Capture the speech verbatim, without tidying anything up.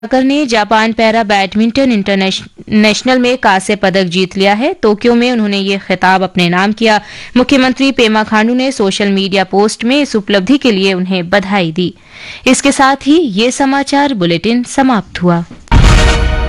सागर ने Japan para badminton international में कांस्य पदक जीत लिया है। टोक्यो में उन्होंने ये खिताब अपने नाम किया। मुख्यमंत्री पेमा खांडू ने सोशल मीडिया पोस्ट में इस उपलब्धि के लिए उन्हें बधाई दी। इसके साथ ही ये समाचार बुलेटिन समाप्त हुआ।